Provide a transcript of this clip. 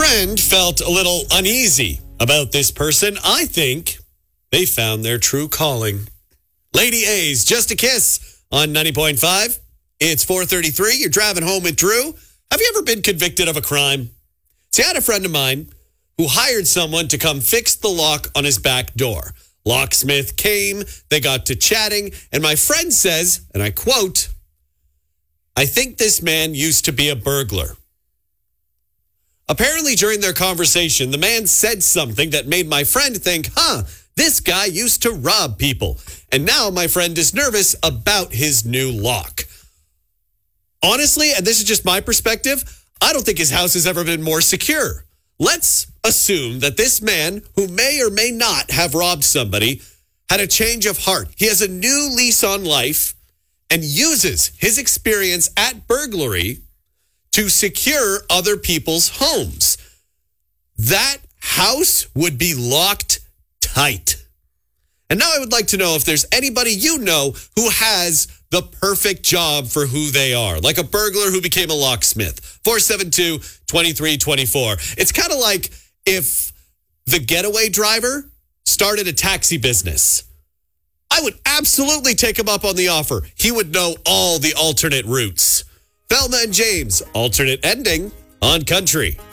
friend felt a little uneasy about this person. I think they found their true calling. Lady A's, Just a Kiss on 90.5. It's 4:33. You're driving home with Drew. Have you ever been convicted of a crime? See, I had a friend of mine who hired someone to come fix the lock on his back door. Locksmith came, they got to chatting, and my friend says, and I quote, "I think this man used to be a burglar." Apparently, during their conversation, the man said something that made my friend think, this guy used to rob people. And now my friend is nervous about his new lock. Honestly, and this is just my perspective, I don't think his house has ever been more secure. Let's assume that this man, who may or may not have robbed somebody, had a change of heart. He has a new lease on life and uses his experience at burglary to secure other people's homes. That house would be locked tight. And now I would like to know if there's anybody you know who has the perfect job for who they are, like a burglar who became a locksmith. 472-2324. It's kind of like if the getaway driver started a taxi business. I would absolutely take him up on the offer. He would know all the alternate routes. Velma and James, alternate ending on Country.